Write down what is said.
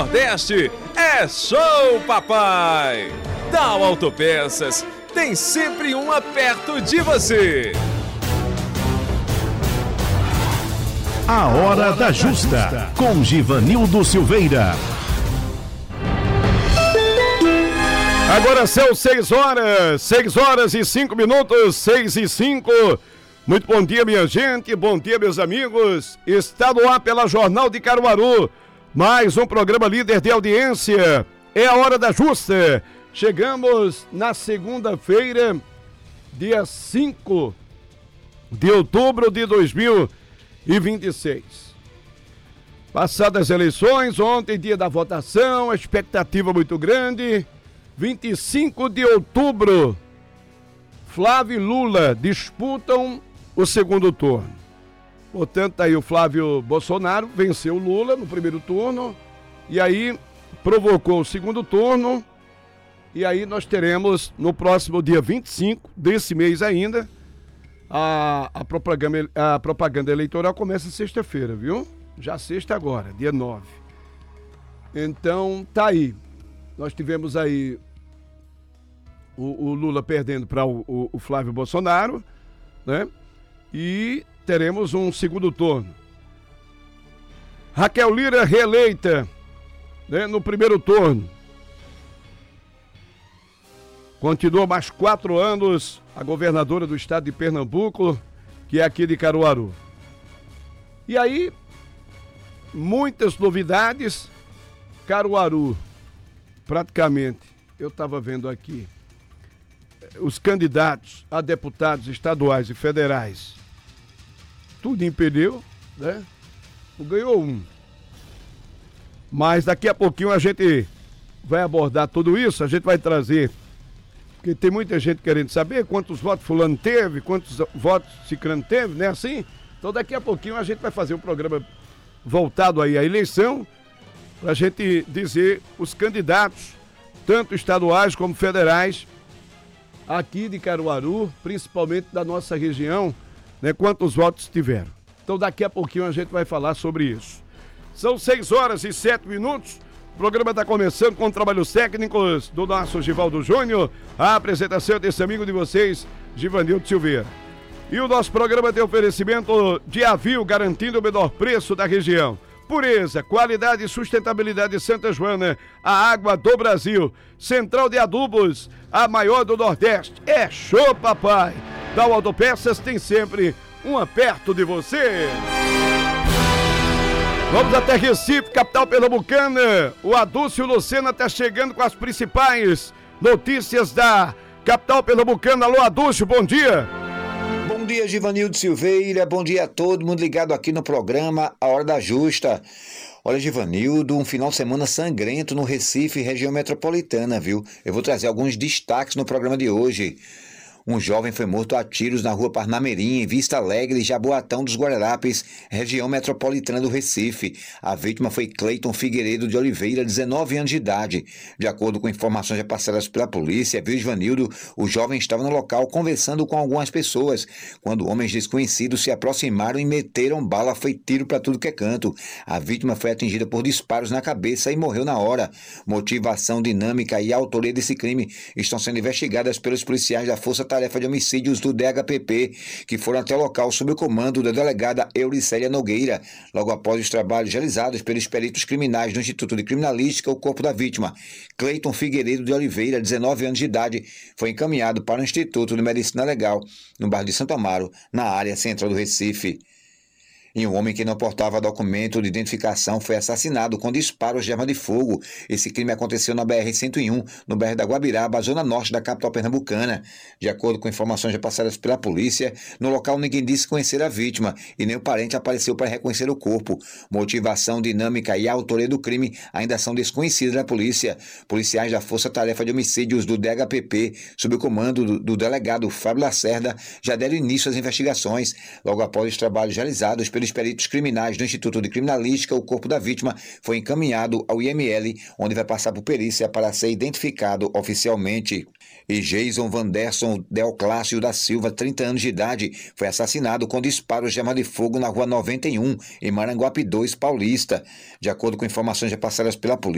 Nordeste é Show Papai. Dow Autopeças tem sempre uma perto de você. A Hora da Justa, com Givanildo Silveira. Agora são 6 horas e 5 minutos, 6 e 5. Muito bom dia, minha gente, bom dia, meus amigos. Está no ar pela Jornal de Caruaru, mais um programa líder de audiência. É a Hora da Justa. Chegamos na segunda-feira, dia 5 de outubro de 2026. Passadas as eleições, ontem dia da votação, a expectativa muito grande. 25 de outubro, Flávio e Lula disputam o segundo turno. Portanto, aí o Flávio Bolsonaro venceu o Lula no primeiro turno e aí provocou o segundo turno. E aí nós teremos no próximo dia 25 desse mês ainda, a propaganda eleitoral começa sexta-feira, viu? Já sexta agora, dia 9. Então, tá aí. Nós tivemos aí o Lula perdendo para o Flávio Bolsonaro, né? E teremos um segundo turno. Raquel Lira reeleita, né, no primeiro turno. Continua mais 4 anos a governadora do estado de Pernambuco, que é aqui de Caruaru. E aí, muitas novidades. Caruaru, praticamente, eu estava vendo aqui, os candidatos a deputados estaduais e federais, tudo impediu, né? Não ganhou um. Mas daqui a pouquinho a gente vai abordar tudo isso, a gente vai trazer, porque tem muita gente querendo saber quantos votos fulano teve, quantos votos ciclano teve, né, assim? Então daqui a pouquinho a gente vai fazer um programa voltado aí à eleição, para a gente dizer os candidatos, tanto estaduais como federais, aqui de Caruaru, principalmente da nossa região, né, quantos votos tiveram. Então daqui a pouquinho a gente vai falar sobre isso. São 6 horas e 7 minutos, o programa está começando com trabalhos técnicos do nosso Givaldo Júnior, a apresentação desse amigo de vocês, Givanildo Silveira. E o nosso programa tem oferecimento de Avil, garantindo o menor preço da região. Pureza, qualidade e sustentabilidade de Santa Joana, a água do Brasil. Central de Adubos, a maior do Nordeste. É Show Papai. Dow Autopeças tem sempre uma perto de você. Vamos até Recife, capital pernambucana. O Adúcio Lucena está chegando com as principais notícias da capital pernambucana. Alô, Adúcio, bom dia. Bom dia, Givanildo Silveira, bom dia a todo mundo ligado aqui no programa A Hora da Justa. Olha, Givanildo, um final de semana sangrento no Recife, região metropolitana, viu? Eu vou trazer alguns destaques no programa de hoje. Um jovem foi morto a tiros na rua Parnamirim, em Vista Alegre, Jaboatão dos Guararapes, região metropolitana do Recife. A vítima foi Cleiton Figueiredo de Oliveira, 19 anos de idade. De acordo com informações repassadas pela polícia, viu, Givanildo, o jovem estava no local conversando com algumas pessoas, quando homens desconhecidos se aproximaram e meteram bala, foi tiro para tudo que é canto. A vítima foi atingida por disparos na cabeça e morreu na hora. Motivação, dinâmica e autoria desse crime estão sendo investigadas pelos policiais da Força Tarefa de Homicídios do DHPP, que foram até o local sob o comando da delegada Euricélia Nogueira. Logo após os trabalhos realizados pelos peritos criminais do Instituto de Criminalística, o corpo da vítima, Cleiton Figueiredo de Oliveira, 19 anos de idade, foi encaminhado para o Instituto de Medicina Legal, no bairro de Santo Amaro, na área central do Recife. E um homem que não portava documento de identificação foi assassinado com disparos de arma de fogo. Esse crime aconteceu na BR-101, no bairro da Guabiraba, zona norte da capital pernambucana. De acordo com informações repassadas pela polícia, no local ninguém disse conhecer a vítima e nem o parente apareceu para reconhecer o corpo. Motivação, dinâmica e a autoria do crime ainda são desconhecidas da polícia. Policiais da Força Tarefa de Homicídios do DHPP, sob o comando do delegado Fábio Lacerda, já deram início às investigações. Logo após os trabalhos realizados pelos peritos criminais do Instituto de Criminalística, o corpo da vítima foi encaminhado ao IML, onde vai passar por perícia para ser identificado oficialmente. E Jason Vanderson Deoclácio da Silva, 30 anos de idade, foi assassinado com disparos de arma de fogo na rua 91, em Maranguape 2, Paulista. De acordo com informações repassadas pela polícia,